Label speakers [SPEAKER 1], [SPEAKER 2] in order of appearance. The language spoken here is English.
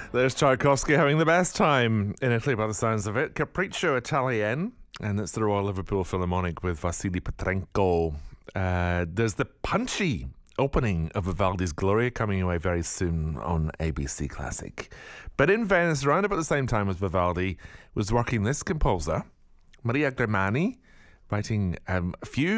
[SPEAKER 1] There's Tchaikovsky having the best time in Italy by the sounds of it. Capriccio Italien, and it's the Royal Liverpool Philharmonic with Vasily Petrenko. There's the punchy opening of Vivaldi's Gloria coming away very soon on ABC Classic. But in Venice, around about the same time as Vivaldi, was working this composer, Maria Grimani, writing a few